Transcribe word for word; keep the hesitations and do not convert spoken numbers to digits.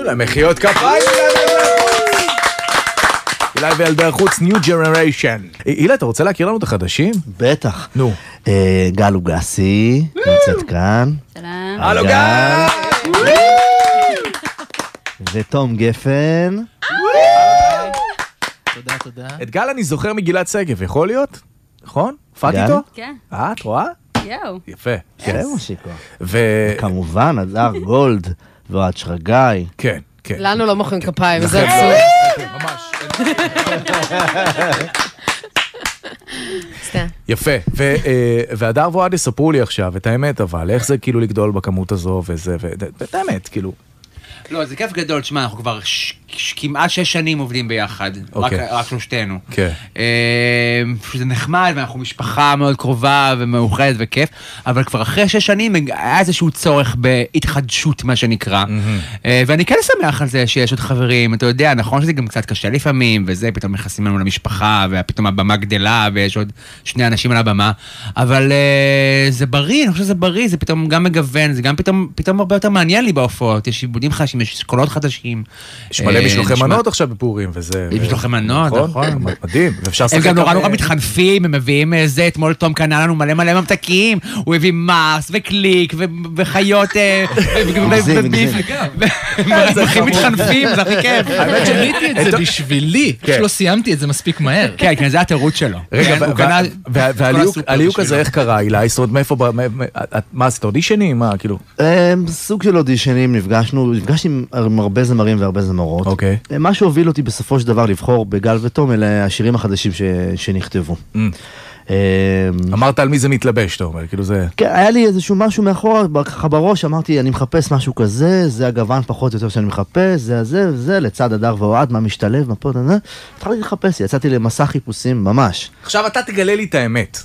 תנו להם מחיאות כפיים. אילי וילדר חוץ, New Generation. אילי, אתה רוצה להכיר לנו את החדשים? בטח. נו. גל לוגסי, נמצאת כאן. שלום. הלו גל! ותום גפן. תודה, תודה. את גל אני זוכר מגילת שגב, יכול להיות? נכון? הופעת גל? איתו? כן. אה, את רואה? יואו. יפה. כן, מושיקו. ו... כמובן, הדר גולד ואוהד שרגאי. כן, כן. לנו לא מוחאים כפיים, זה לכם עצוב. לא. ממש. סתם. יפה. ו- אה, והדר ואוהד יספרו לי עכשיו את האמת, אבל איך זה כאילו לגדול בכמות הזו וזה, ואת האמת, כאילו. לא, זה כיף גדול, תשמע, אנחנו כבר ש- ש- כמעט שש שנים עובדים ביחד, רק, אוקיי. רק שלושתנו. כן. אה, זה נחמד, ואנחנו משפחה מאוד קרובה ומאוחדת וכיף, אבל כבר אחרי שש שנים היה איזשהו צורך בהתחדשות, מה שנקרא. אה, ואני כן שמח על זה שיש עוד חברים, אתה יודע, נכון שזה גם קצת קשה לפעמים, וזה, פתאום נכנסים לנו למשפחה, ופתאום הבמה גדלה, ויש עוד שני אנשים על הבמה, אבל אה, זה בריא, אני חושב שזה בריא, זה פתאום גם מגוון, זה גם פתאום, פתאום הרבה יותר מעניין לי בהופעות, יש עיבודים חדשים, יש קולות חדשים. יש מלא משלוחי מנות עכשיו בפורים, וזה... יש משלוחי מנות, נכון. מדהים, ואפשר הם גם נורא נורא מתחנפים, הם מביאים זה, אתמול תום קנה לנו מלא מלא ממתקים, הוא הביא מרס וקליק וחיות וביף, זה הכי מתחנפים, זה הכי כיף. האמת שניתי את זה בשבילי, כן. שלא סיימתי את זה מספיק מהר. כן, כן, זה התירוץ שלו. רגע, כן, הוא קנה... והליוק הזה איך קרה, אילי? זאת אומרת, מאיפה... מה, עשית אודישנים? מה, כאילו? סוג של אודישנים, נפגשנו, נפגשתי עם הרבה זמרים והרבה זמרות. אוקיי. מה שהוביל אותי בסופו של דבר לבחור בגל ותום, אלה השירים החדשים ש- שנכתבו. אמרת על מי זה מתלבש, אתה אומר, כאילו זה... כן, היה לי איזשהו משהו מאחורה, ככה בראש, אמרתי, אני מחפש משהו כזה, זה הגוון פחות או יותר שאני מחפש, זה הזה, זה, לצד הדר ואוהד, מה משתלב, מה פה, התחלתי לחפש, יצאתי למסע חיפושים ממש. עכשיו אתה תגלה לי את האמת.